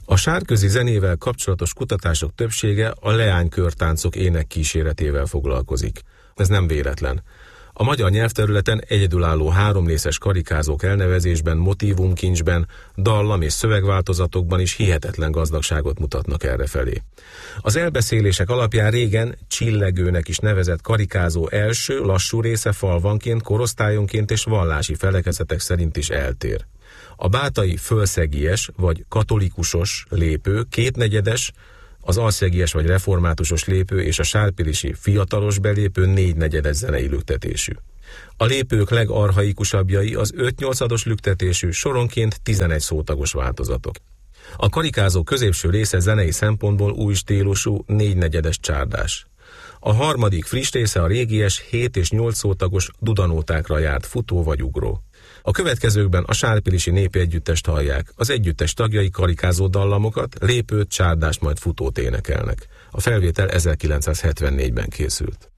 A sárközi zenével kapcsolatos kutatások többsége a leánykörtáncok ének kíséretével foglalkozik. Ez nem véletlen. A magyar nyelvterületen egyedülálló háromrészes karikázók elnevezésben, motívumkincsben, dallam és szövegváltozatokban is hihetetlen gazdagságot mutatnak errefelé. Az elbeszélések alapján régen csillegőnek is nevezett karikázó első, lassú része falvanként, korosztályonként és vallási felekezetek szerint is eltér. A bátai fölszegies vagy katolikusos lépő kétnegyedes, az alszegies vagy reformátusos lépő és a sárpilisi fiatalos belépő négynegyedes zenei lüktetésű. A lépők legarchaikusabbjai az 5/8 lüktetésű, soronként 11 szótagos változatok. A karikázó középső része zenei szempontból új stílusú, négynegyedes csárdás. A harmadik friss része a régies 7 és 8 szótagos dudanótákra járt futó vagy ugró. A következőkben a sárpilisi népi együttest hallják. Az együttes tagjai karikázó dallamokat, lépőt, csárdást, majd futót énekelnek. A felvétel 1974-ben készült.